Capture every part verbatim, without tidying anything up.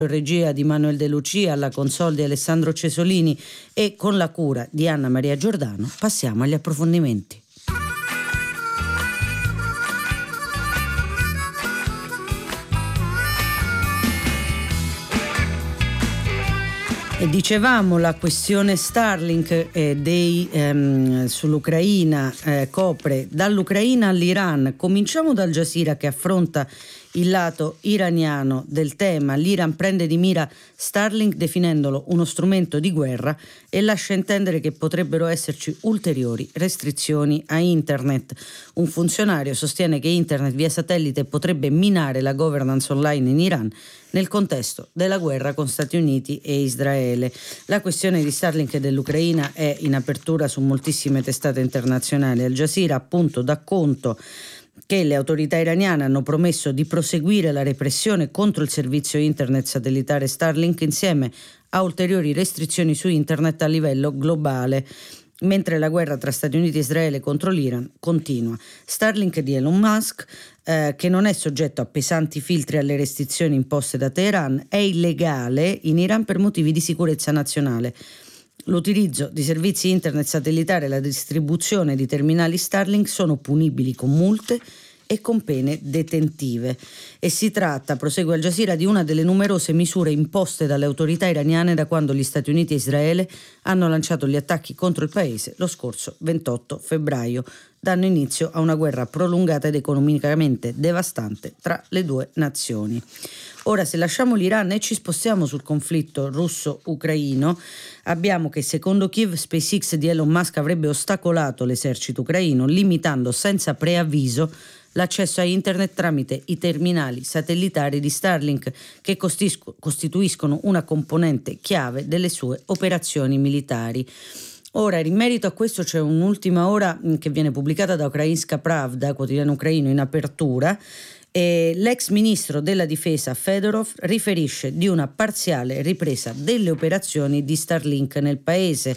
regia di Manuel De Lucia, alla console di Alessandro Cesolini e con la cura di Anna Maria Giordano. Passiamo agli approfondimenti. E dicevamo, la questione Starlink eh, dei, ehm, sull'Ucraina eh, copre dall'Ucraina all'Iran. Cominciamo dal Jazeera, che affronta il lato iraniano del tema. L'Iran prende di mira Starlink definendolo uno strumento di guerra e lascia intendere che potrebbero esserci ulteriori restrizioni a internet. Un funzionario sostiene che internet via satellite potrebbe minare la governance online in Iran nel contesto della guerra con Stati Uniti e Israele. La questione di Starlink e dell'Ucraina è in apertura su moltissime testate internazionali. Al Jazeera appunto dà conto che le autorità iraniane hanno promesso di proseguire la repressione contro il servizio internet satellitare Starlink insieme a ulteriori restrizioni su internet a livello globale, mentre la guerra tra Stati Uniti e Israele contro l'Iran continua. Starlink di Elon Musk, eh, che non è soggetto a pesanti filtri alle restrizioni imposte da Teheran, è illegale in Iran per motivi di sicurezza nazionale. L'utilizzo di servizi internet satellitari e la distribuzione di terminali Starlink sono punibili con multe e con pene detentive. E si tratta, prosegue Al Jazeera, di una delle numerose misure imposte dalle autorità iraniane da quando gli Stati Uniti e Israele hanno lanciato gli attacchi contro il paese lo scorso ventotto febbraio, dando inizio a una guerra prolungata ed economicamente devastante tra le due nazioni. Ora, se lasciamo l'Iran e ci spostiamo sul conflitto russo-ucraino, abbiamo che secondo Kiev SpaceX di Elon Musk avrebbe ostacolato l'esercito ucraino limitando senza preavviso l'accesso a internet tramite i terminali satellitari di Starlink, che costituiscono una componente chiave delle sue operazioni militari. Ora, in merito a questo c'è un'ultima ora che viene pubblicata da Ukrainska Pravda, quotidiano ucraino, in apertura. E l'ex ministro della difesa Fedorov riferisce di una parziale ripresa delle operazioni di Starlink nel paese.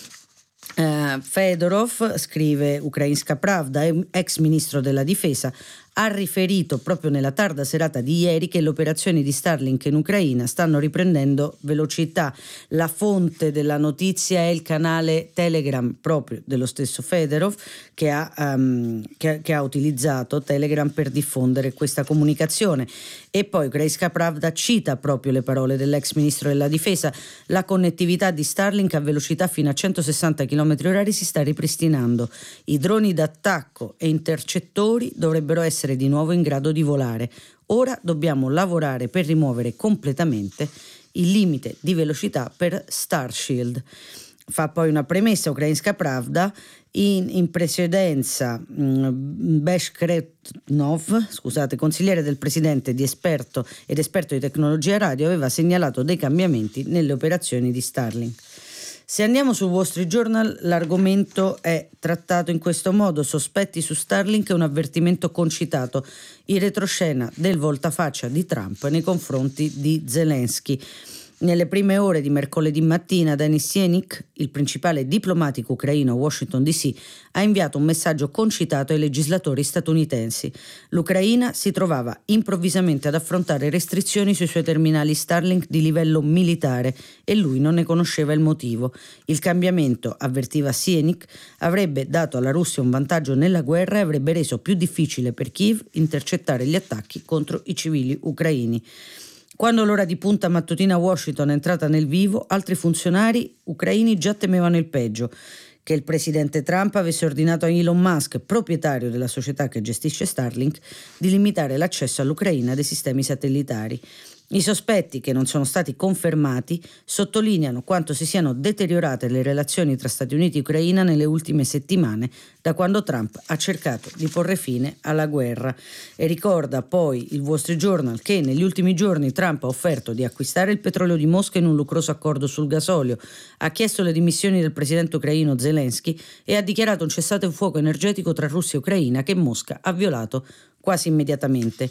Uh, Fedorov, scrive Ukrainska Pravda, ex ministro della difesa, ha riferito proprio nella tarda serata di ieri che le operazioni di Starlink in Ucraina stanno riprendendo velocità. La fonte della notizia è il canale Telegram proprio dello stesso Fedorov, che ha, um, che, che ha utilizzato Telegram per diffondere questa comunicazione. E poi Ukrainska Pravda cita proprio le parole dell'ex ministro della difesa: la connettività di Starlink a velocità fino a centosessanta chilometri orari si sta ripristinando. I droni d'attacco e intercettori dovrebbero essere di nuovo in grado di volare. Ora dobbiamo lavorare per rimuovere completamente il limite di velocità per Starshield. Fa poi una premessa Ukrainska Pravda: in, in precedenza mh, Beshkretnov, scusate, consigliere del presidente di esperto ed esperto di tecnologia radio, aveva segnalato dei cambiamenti nelle operazioni di Starlink. Se andiamo sul Wall Street Journal, l'argomento è trattato in questo modo: sospetti su Starlink e un avvertimento concitato, in retroscena del voltafaccia di Trump nei confronti di Zelensky. Nelle prime ore di mercoledì mattina, Denis Sienik, il principale diplomatico ucraino a Washington D C, ha inviato un messaggio concitato ai legislatori statunitensi. L'Ucraina si trovava improvvisamente ad affrontare restrizioni sui suoi terminali Starlink di livello militare e lui non ne conosceva il motivo. Il cambiamento, avvertiva Sienik, avrebbe dato alla Russia un vantaggio nella guerra e avrebbe reso più difficile per Kiev intercettare gli attacchi contro i civili ucraini. Quando l'ora di punta mattutina a Washington è entrata nel vivo, altri funzionari ucraini già temevano il peggio, che il presidente Trump avesse ordinato a Elon Musk, proprietario della società che gestisce Starlink, di limitare l'accesso all'Ucraina dei sistemi satellitari. I sospetti, che non sono stati confermati, sottolineano quanto si siano deteriorate le relazioni tra Stati Uniti e Ucraina nelle ultime settimane, da quando Trump ha cercato di porre fine alla guerra. E ricorda poi il Wall Street Journal che negli ultimi giorni Trump ha offerto di acquistare il petrolio di Mosca in un lucroso accordo sul gasolio, ha chiesto le dimissioni del presidente ucraino Zelensky e ha dichiarato un cessate il fuoco energetico tra Russia e Ucraina che Mosca ha violato quasi immediatamente.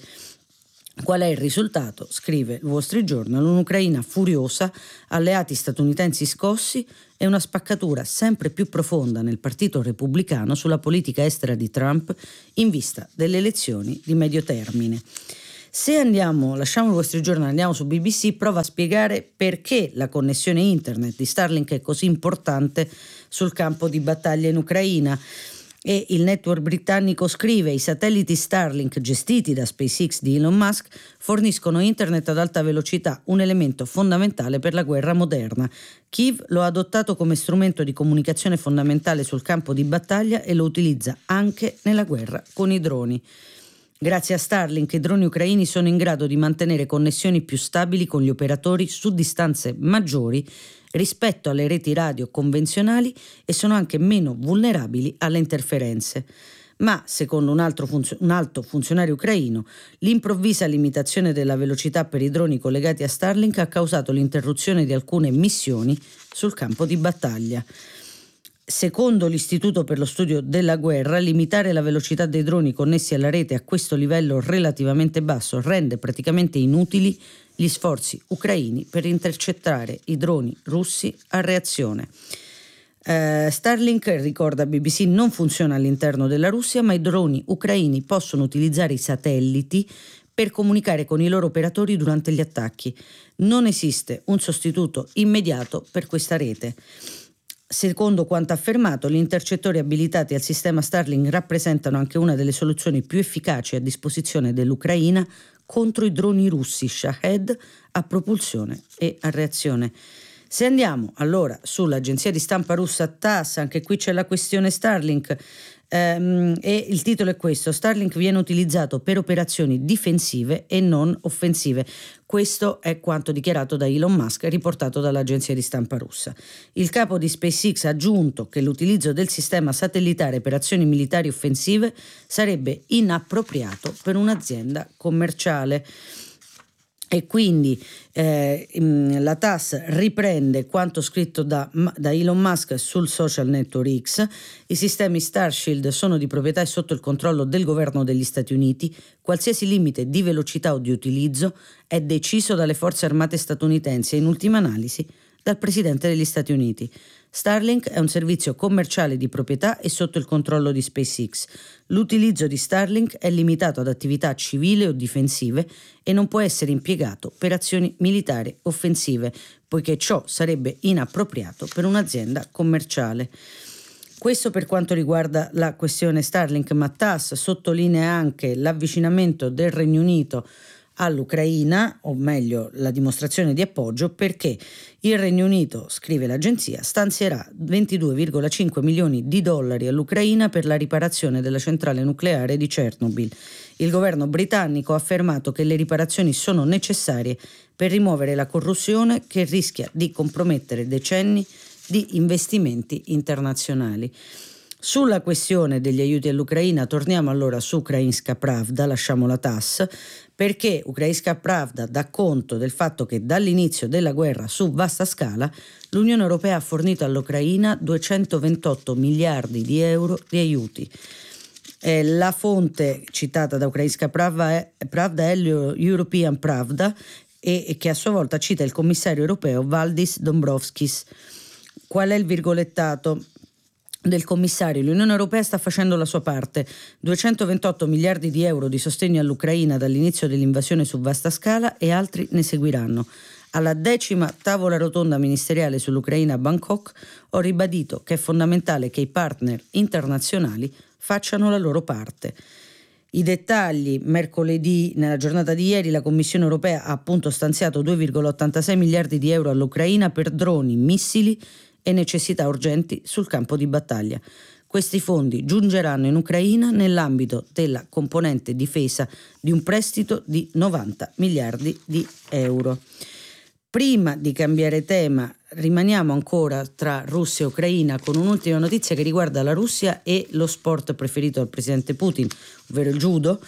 Qual è il risultato? Scrive il Wall Street Journal: un'Ucraina furiosa, alleati statunitensi scossi e una spaccatura sempre più profonda nel partito repubblicano sulla politica estera di Trump in vista delle elezioni di medio termine. Se andiamo, lasciamo i vostri giornali, andiamo su B B C, prova a spiegare perché la connessione internet di Starlink è così importante sul campo di battaglia in Ucraina. E il network britannico scrive: i satelliti Starlink gestiti da SpaceX di Elon Musk forniscono internet ad alta velocità, un elemento fondamentale per la guerra moderna. Kiev lo ha adottato come strumento di comunicazione fondamentale sul campo di battaglia e lo utilizza anche nella guerra con i droni. Grazie a Starlink i droni ucraini sono in grado di mantenere connessioni più stabili con gli operatori su distanze maggiori rispetto alle reti radio convenzionali e sono anche meno vulnerabili alle interferenze. Ma, secondo un, altro funzio- un alto funzionario ucraino, l'improvvisa limitazione della velocità per i droni collegati a Starlink ha causato l'interruzione di alcune missioni sul campo di battaglia. Secondo l'Istituto per lo studio della guerra, limitare la velocità dei droni connessi alla rete a questo livello relativamente basso rende praticamente inutili gli sforzi ucraini per intercettare i droni russi a reazione. Uh, Starlink, ricorda B B C, non funziona all'interno della Russia, ma i droni ucraini possono utilizzare i satelliti per comunicare con i loro operatori durante gli attacchi. Non esiste un sostituto immediato per questa rete. Secondo quanto affermato, gli intercettori abilitati al sistema Starlink rappresentano anche una delle soluzioni più efficaci a disposizione dell'Ucraina contro i droni russi Shahed a propulsione e a reazione. Se andiamo allora sull'agenzia di stampa russa TASS, anche qui c'è la questione Starlink, ehm, e il titolo è questo: Starlink viene utilizzato per operazioni difensive e non offensive. Questo è quanto dichiarato da Elon Musk, riportato dall'agenzia di stampa russa. Il capo di SpaceX ha aggiunto che l'utilizzo del sistema satellitare per azioni militari offensive sarebbe inappropriato per un'azienda commerciale. E quindi eh, la TASS riprende quanto scritto da, da Elon Musk sul social network X. I sistemi Starshield sono di proprietà e sotto il controllo del governo degli Stati Uniti. Qualsiasi limite di velocità o di utilizzo è deciso dalle forze armate statunitensi e in ultima analisi dal presidente degli Stati Uniti. Starlink è un servizio commerciale di proprietà e sotto il controllo di SpaceX. L'utilizzo di Starlink è limitato ad attività civili o difensive e non può essere impiegato per azioni militari offensive, poiché ciò sarebbe inappropriato per un'azienda commerciale. Questo per quanto riguarda la questione Starlink, ma TASS sottolinea anche l'avvicinamento del Regno Unito all'Ucraina, o meglio la dimostrazione di appoggio, perché il Regno Unito, scrive l'agenzia, stanzierà ventidue virgola cinque milioni di dollari all'Ucraina per la riparazione della centrale nucleare di Chernobyl. Il governo britannico ha affermato che le riparazioni sono necessarie per rimuovere la corruzione che rischia di compromettere decenni di investimenti internazionali. Sulla questione degli aiuti all'Ucraina torniamo allora su Ukrainska Pravda, lasciamo la TASS, perché Ukrainska Pravda dà conto del fatto che dall'inizio della guerra su vasta scala l'Unione Europea ha fornito all'Ucraina duecentoventotto miliardi di euro di aiuti. Eh, la fonte citata da Ukrainska Pravda è, Pravda è l'European Pravda e, e che a sua volta cita il commissario europeo Valdis Dombrovskis. Qual è il virgolettato del commissario? L'Unione Europea sta facendo la sua parte. duecentoventotto miliardi di euro di sostegno all'Ucraina dall'inizio dell'invasione su vasta scala e altri ne seguiranno. Alla decima tavola rotonda ministeriale sull'Ucraina a Bangkok ho ribadito che è fondamentale che i partner internazionali facciano la loro parte. I dettagli: mercoledì, nella giornata di ieri, la Commissione Europea ha appunto stanziato due virgola ottantasei miliardi di euro all'Ucraina per droni, missili e necessità urgenti sul campo di battaglia. Questi fondi giungeranno in Ucraina nell'ambito della componente difesa di un prestito di novanta miliardi di euro. Prima di cambiare tema, rimaniamo ancora tra Russia e Ucraina con un'ultima notizia che riguarda la Russia e lo sport preferito del presidente Putin, ovvero il judo.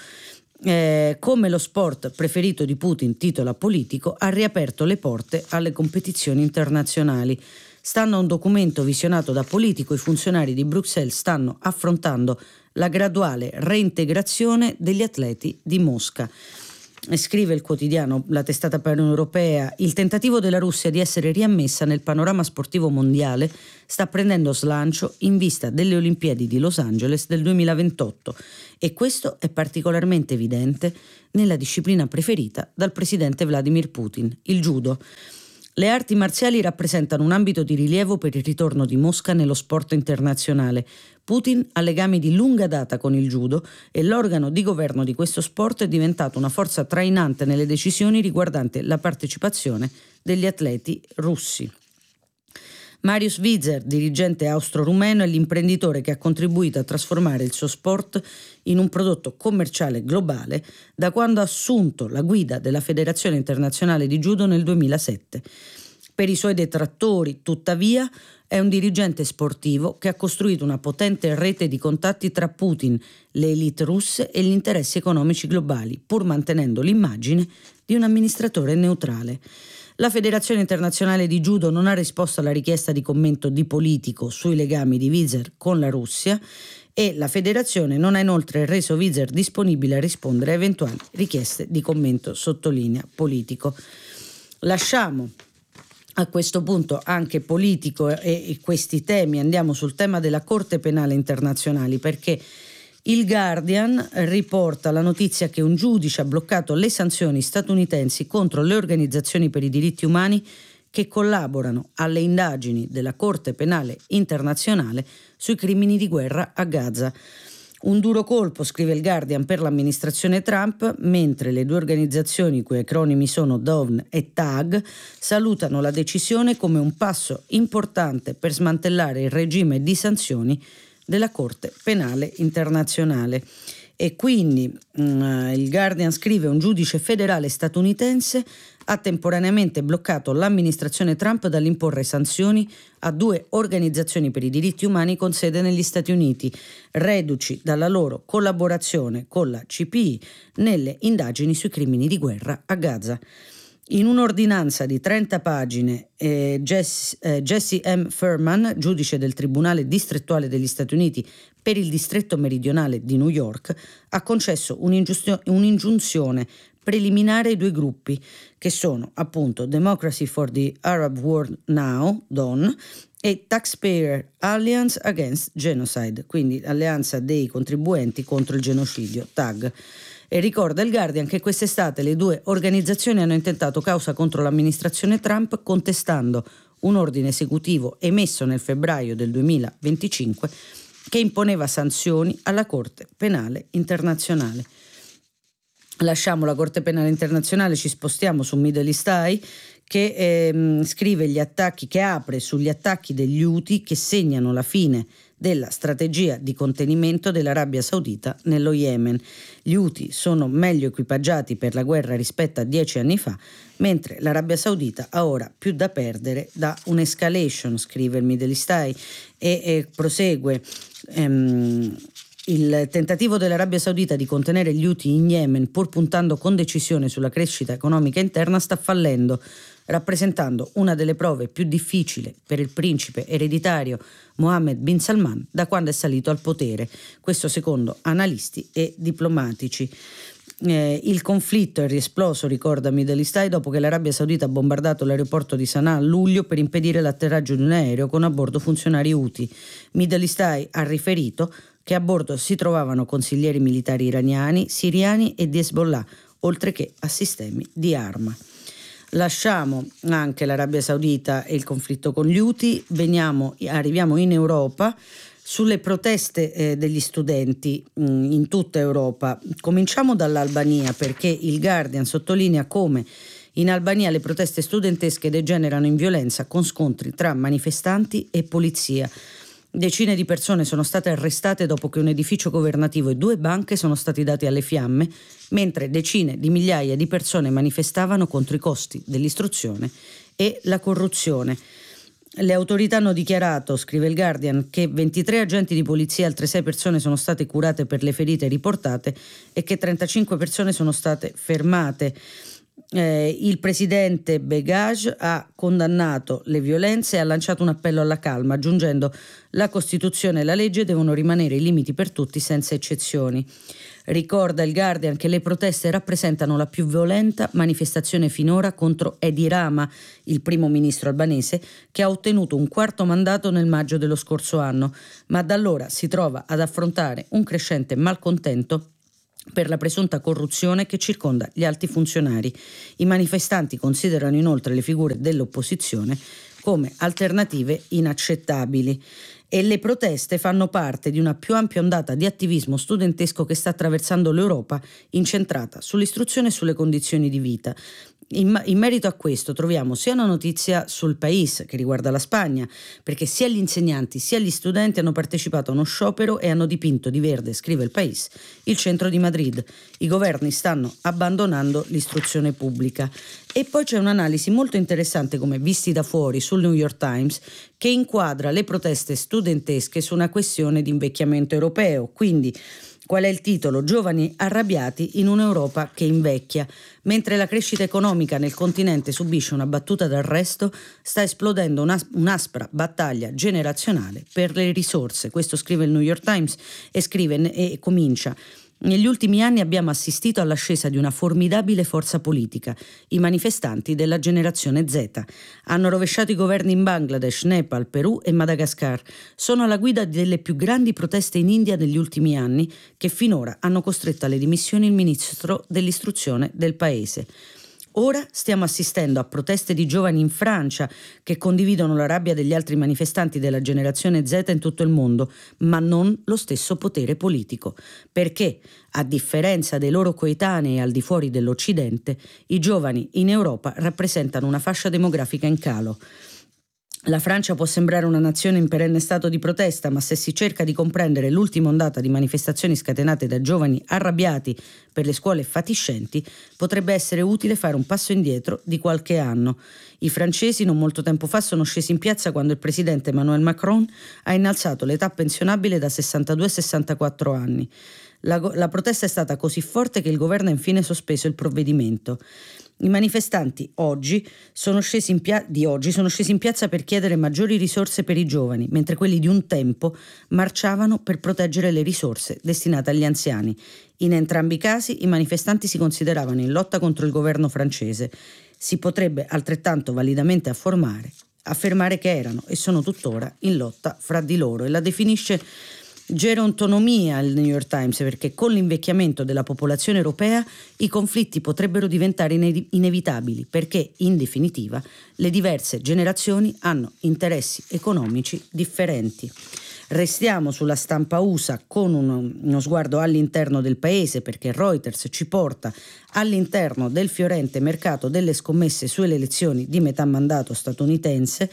Eh, come lo sport preferito di Putin, titola Politico, ha riaperto le porte alle competizioni internazionali. Stando a un documento visionato da Politico, i funzionari di Bruxelles stanno affrontando la graduale reintegrazione degli atleti di Mosca. Scrive il quotidiano, la testata paneuropea, il tentativo della Russia di essere riammessa nel panorama sportivo mondiale sta prendendo slancio in vista delle Olimpiadi di Los Angeles del duemilaventotto e questo è particolarmente evidente nella disciplina preferita dal presidente Vladimir Putin, il judo. Le arti marziali rappresentano un ambito di rilievo per il ritorno di Mosca nello sport internazionale. Putin ha legami di lunga data con il judo e l'organo di governo di questo sport è diventato una forza trainante nelle decisioni riguardanti la partecipazione degli atleti russi. Marius Wieser, dirigente austro-rumeno, è l'imprenditore che ha contribuito a trasformare il suo sport in un prodotto commerciale globale da quando ha assunto la guida della Federazione Internazionale di Judo nel duemilasette. Per i suoi detrattori, tuttavia, è un dirigente sportivo che ha costruito una potente rete di contatti tra Putin, le elite russe e gli interessi economici globali, pur mantenendo l'immagine di un amministratore neutrale. La Federazione Internazionale di Judo non ha risposto alla richiesta di commento di Politico sui legami di Wieser con la Russia e la federazione non ha inoltre reso Wieser disponibile a rispondere a eventuali richieste di commento, sottolinea Politico. Lasciamo a questo punto anche Politico e questi temi, andiamo sul tema della Corte Penale Internazionale, perché il Guardian riporta la notizia che un giudice ha bloccato le sanzioni statunitensi contro le organizzazioni per i diritti umani che collaborano alle indagini della Corte Penale Internazionale sui crimini di guerra a Gaza. Un duro colpo, scrive il Guardian, per l'amministrazione Trump, mentre le due organizzazioni, i cui acronimi sono D O V N e T A G, salutano la decisione come un passo importante per smantellare il regime di sanzioni della Corte Penale Internazionale. E quindi mh, il Guardian scrive: un giudice federale statunitense ha temporaneamente bloccato l'amministrazione Trump dall'imporre sanzioni a due organizzazioni per i diritti umani con sede negli Stati Uniti, reduci dalla loro collaborazione con la C P I nelle indagini sui crimini di guerra a Gaza. In un'ordinanza di trenta pagine, eh, Jesse, eh, Jesse M. Furman, giudice del Tribunale distrettuale degli Stati Uniti per il distretto meridionale di New York, ha concesso un'ingiustio- un'ingiunzione preliminare ai due gruppi, che sono appunto Democracy for the Arab World Now, D O N, e Taxpayer Alliance Against Genocide, quindi alleanza dei contribuenti contro il genocidio, T A G. E ricorda il Guardian che quest'estate le due organizzazioni hanno intentato causa contro l'amministrazione Trump contestando un ordine esecutivo emesso nel febbraio del duemilaventicinque che imponeva sanzioni alla Corte Penale Internazionale. Lasciamo la Corte Penale Internazionale, ci spostiamo su Middle East Eye, che ehm, scrive gli attacchi, che apre sugli attacchi degli Houthi che segnano la fine della strategia di contenimento dell'Arabia Saudita nello Yemen. Gli Houthi sono meglio equipaggiati per la guerra rispetto a dieci anni fa, mentre l'Arabia Saudita ha ora più da perdere da un'escalation, scrive il Middle East Eye, e, e prosegue. Ehm, Il tentativo dell'Arabia Saudita di contenere gli Houthi in Yemen, pur puntando con decisione sulla crescita economica interna, sta fallendo, rappresentando una delle prove più difficili per il principe ereditario Mohammed bin Salman da quando è salito al potere, questo secondo analisti e diplomatici. Eh, il conflitto è riesploso, ricorda Middle East Eye, dopo che l'Arabia Saudita ha bombardato l'aeroporto di Sana'a a luglio per impedire l'atterraggio di un aereo con a bordo funzionari Houthi. Middle East Eye ha riferito che a bordo si trovavano consiglieri militari iraniani, siriani e di Hezbollah, oltre che a sistemi di arma. Lasciamo anche l'Arabia Saudita e il conflitto con gli Houthi, veniamo, arriviamo in Europa. Sulle proteste eh, degli studenti mh, in tutta Europa. Cominciamo dall'Albania, perché il Guardian sottolinea come in Albania le proteste studentesche degenerano in violenza con scontri tra manifestanti e polizia. Decine di persone sono state arrestate dopo che un edificio governativo e due banche sono stati dati alle fiamme, mentre decine di migliaia di persone manifestavano contro i costi dell'istruzione e la corruzione. Le autorità hanno dichiarato, scrive il Guardian, che ventitré agenti di polizia e altre sei persone sono state curate per le ferite riportate e che trentacinque persone sono state fermate. Eh, il presidente Begaj ha condannato le violenze e ha lanciato un appello alla calma, aggiungendo: la Costituzione e la legge devono rimanere i limiti per tutti senza eccezioni. Ricorda il Guardian che le proteste rappresentano la più violenta manifestazione finora contro Edi Rama, il primo ministro albanese, che ha ottenuto un quarto mandato nel maggio dello scorso anno, ma da allora si trova ad affrontare un crescente malcontento per la presunta corruzione che circonda gli alti funzionari. I manifestanti considerano inoltre le figure dell'opposizione come alternative inaccettabili. E le proteste fanno parte di una più ampia ondata di attivismo studentesco che sta attraversando l'Europa, incentrata sull'istruzione e sulle condizioni di vita. In, in merito a questo troviamo sia una notizia sul País che riguarda la Spagna, perché sia gli insegnanti sia gli studenti hanno partecipato a uno sciopero e hanno dipinto di verde, scrive il País, il centro di Madrid. I governi stanno abbandonando l'istruzione pubblica. E poi c'è un'analisi molto interessante, come Visti da fuori, sul New York Times, che inquadra le proteste studentesche su una questione di invecchiamento europeo. Quindi, qual è il titolo? Giovani arrabbiati in un'Europa che invecchia. Mentre la crescita economica nel continente subisce una battuta d'arresto, sta esplodendo una, un'aspra battaglia generazionale per le risorse. Questo scrive il New York Times e scrive e comincia: negli ultimi anni abbiamo assistito all'ascesa di una formidabile forza politica, i manifestanti della generazione Z. Hanno rovesciato i governi in Bangladesh, Nepal, Perù e Madagascar. Sono alla guida delle più grandi proteste in India negli ultimi anni, che finora hanno costretto alle dimissioni il ministro dell'istruzione del paese. Ora stiamo assistendo a proteste di giovani in Francia che condividono la rabbia degli altri manifestanti della generazione Z in tutto il mondo, ma non lo stesso potere politico, perché, a differenza dei loro coetanei al di fuori dell'Occidente, i giovani in Europa rappresentano una fascia demografica in calo. La Francia può sembrare una nazione in perenne stato di protesta, ma se si cerca di comprendere l'ultima ondata di manifestazioni scatenate da giovani arrabbiati per le scuole fatiscenti, potrebbe essere utile fare un passo indietro di qualche anno. I francesi non molto tempo fa sono scesi in piazza quando il presidente Emmanuel Macron ha innalzato l'età pensionabile da sessantadue a sessantaquattro anni. La, la protesta è stata così forte che il governo ha infine sospeso il provvedimento. I manifestanti oggi sono scesi in pia- di oggi sono scesi in piazza per chiedere maggiori risorse per i giovani, mentre quelli di un tempo marciavano per proteggere le risorse destinate agli anziani. In entrambi i casi i manifestanti si consideravano in lotta contro il governo francese. Si potrebbe altrettanto validamente affermare, affermare che erano e sono tuttora in lotta fra di loro, e la definisce gerontonomia il New York Times, perché con l'invecchiamento della popolazione europea i conflitti potrebbero diventare ine- inevitabili, perché in definitiva le diverse generazioni hanno interessi economici differenti. Restiamo sulla stampa U S A con uno, uno sguardo all'interno del paese, perché Reuters ci porta all'interno del fiorente mercato delle scommesse sulle elezioni di metà mandato statunitense.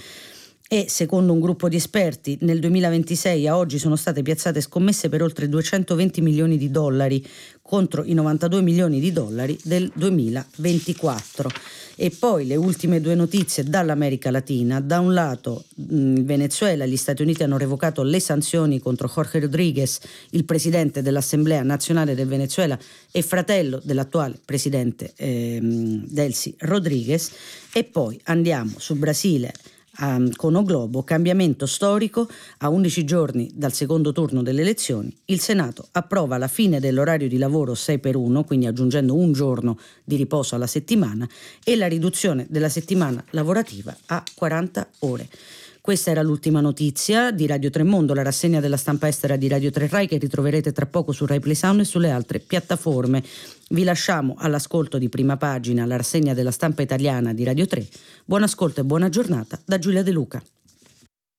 E secondo un gruppo di esperti nel duemilaventisei a oggi sono state piazzate scommesse per oltre duecentoventi milioni di dollari contro i novantadue milioni di dollari del duemilaventiquattro. E poi le ultime due notizie dall'America Latina: da un lato il Venezuela e gli Stati Uniti hanno revocato le sanzioni contro Jorge Rodríguez, il presidente dell'Assemblea Nazionale del Venezuela e fratello dell'attuale presidente eh, Delcy Rodríguez. E poi andiamo sul Brasile, Um, con O Globo, cambiamento storico. A undici giorni dal secondo turno delle elezioni, il Senato approva la fine dell'orario di lavoro sei per uno, quindi aggiungendo un giorno di riposo alla settimana, e la riduzione della settimana lavorativa a quaranta ore. Questa era l'ultima notizia di Radio tre Mondo, la rassegna della stampa estera di Radio tre Rai, che ritroverete tra poco su Rai Play Sound e sulle altre piattaforme. Vi lasciamo all'ascolto di Prima Pagina, la rassegna della stampa italiana di Radio tre. Buon ascolto e buona giornata da Giulia De Luca.